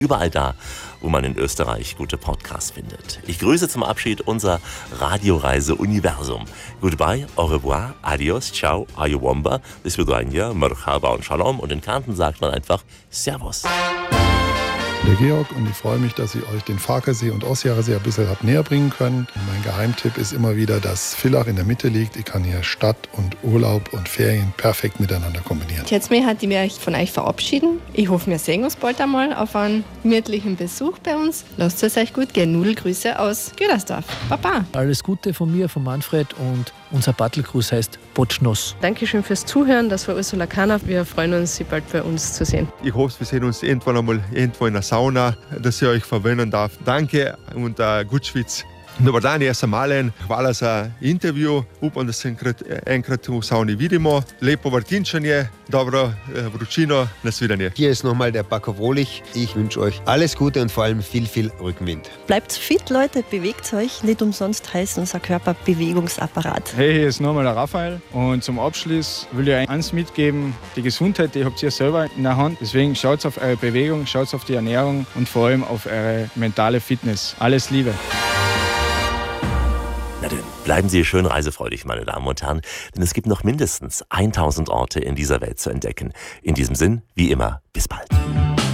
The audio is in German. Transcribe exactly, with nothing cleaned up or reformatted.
überall da, wo man in Österreich gute Podcasts findet. Ich grüße zum Abschied unser Radioreise-Universum. Goodbye, au revoir, adios, ciao, ayuwamba, bis vidania, marhaba und shalom. Und in Kärnten sagt man einfach Servus. Der Georg, und ich freue mich, dass ich euch den Farkasee und Ostjahressee ein bisschen hab näher bringen können. Mein Geheimtipp ist immer wieder, dass Villach in der Mitte liegt. Ich kann hier Stadt und Urlaub und Ferien perfekt miteinander kombinieren. Jetzt mir hat ich mich von euch verabschieden. Ich hoffe, wir sehen uns bald einmal auf einen gemütlichen Besuch bei uns. Lasst es euch gut gehen. Nudelgrüße aus Güdersdorf. Baba. Alles Gute von mir, von Manfred, und unser Battlekurs heißt Botschnoss. Dankeschön fürs Zuhören. Das war Ursula Kahner. Wir freuen uns, Sie bald bei uns zu sehen. Ich hoffe, wir sehen uns irgendwann einmal irgendwo in der Sauna, dass ich euch verwöhnen darf. Danke und uh, gut Schwitz. Dobar dan, jaz sem Malen. Hvala za intervju. Upam, da se enkrat, enkrat v sauni vidimo. Lepo vrtinčenje, dobro vročino. Nasvidenje. Hier ist nochmal der Paco Wohlich. Ich wünsche euch alles Gute und vor allem viel, viel Rückenwind. Bleibt fit, Leute, bewegt euch. Nicht umsonst heißt unser Körper Bewegungsapparat. Hey, hier ist nochmal der Raphael. Und zum Abschluss will ich euch eins mitgeben. Die Gesundheit, die habt ihr selber in der Hand. Deswegen schaut auf eure Bewegung, schaut auf die Ernährung und vor allem auf eure mentale Fitness. Alles Liebe. Na denn, bleiben Sie schön reisefreudig, meine Damen und Herren, denn es gibt noch mindestens tausend Orte in dieser Welt zu entdecken. In diesem Sinn, wie immer, bis bald.